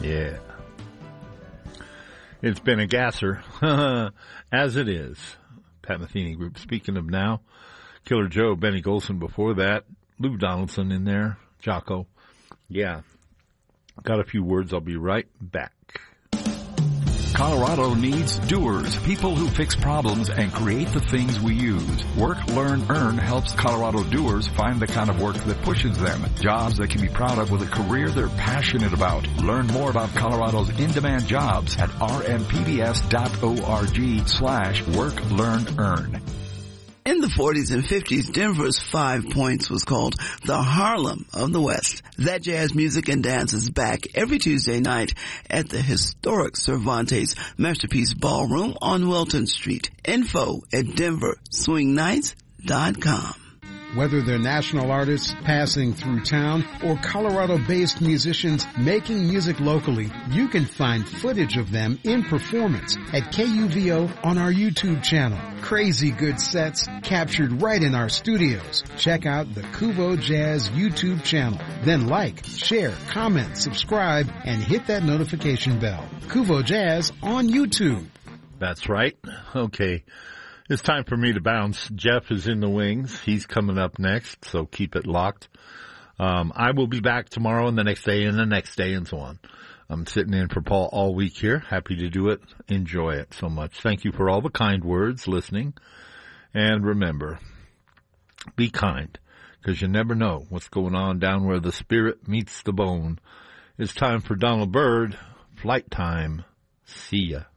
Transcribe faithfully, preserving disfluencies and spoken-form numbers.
Yeah. It's been a gasser, as it is. Pat Metheny Group. Speaking of now, Killer Joe, Benny Golson before that, Lou Donaldson in there, Jocko. Yeah. Got a few words. I'll be right back. Colorado needs doers, people who fix problems and create the things we use. Work, Learn, Earn helps Colorado doers find the kind of work that pushes them. Jobs they can be proud of with a career they're passionate about. Learn more about Colorado's in-demand jobs at rmpbs.org slash work, learn, earn. In the forties and fifties, Denver's Five Points was called the Harlem of the West. That jazz music and dance is back every Tuesday night at the historic Cervantes Masterpiece Ballroom on Welton Street. Info at denver swing nights dot com. Whether they're national artists passing through town or Colorado-based musicians making music locally, you can find footage of them in performance at K U V O on our YouTube channel. Crazy good sets captured right in our studios. Check out the Kuvo Jazz YouTube channel. Then like, share, comment, subscribe, and hit that notification bell. Kuvo Jazz on YouTube. That's right. Okay. It's time for me to bounce. Jeff is in the wings. He's coming up next, so keep it locked. Um, I will be back tomorrow and the next day and the next day and so on. I'm sitting in for Paul all week here. Happy to do it. Enjoy it so much. Thank you for all the kind words listening. And remember, be kind, because you never know what's going on down where the spirit meets the bone. It's time for Donald Byrd. Flight time. See ya.